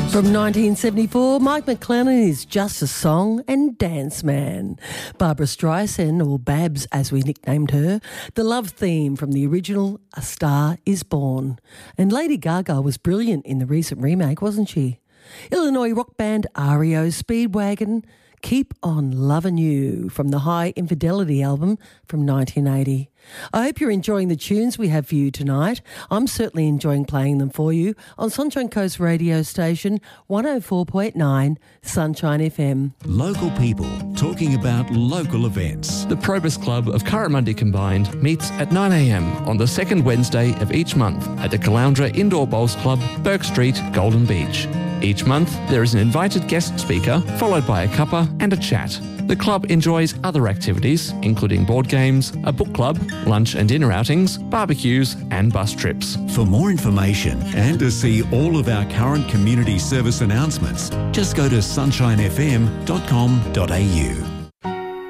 From 1974, Mike McLennan is Just a Song and Dance Man. Barbara Streisand, or Babs as we nicknamed her, the love theme from the original A Star Is Born. And Lady Gaga was brilliant in the recent remake, wasn't she? Illinois rock band REO Speedwagon, Keep On Lovin' You from the High Infidelity album from 1980. I hope you're enjoying the tunes we have for you tonight. I'm certainly enjoying playing them for you on Sunshine Coast radio station 104.9 Sunshine FM. Local people talking about local events. The Probus Club of Currimundi Combined meets at 9 a.m. on the second Wednesday of each month at the Caloundra Indoor Bowls Club, Burke Street, Golden Beach. Each month, there is an invited guest speaker, followed by a cuppa and a chat. The club enjoys other activities, including board games, a book club, lunch and dinner outings, barbecues and bus trips. For more information and to see all of our current community service announcements, just go to sunshinefm.com.au.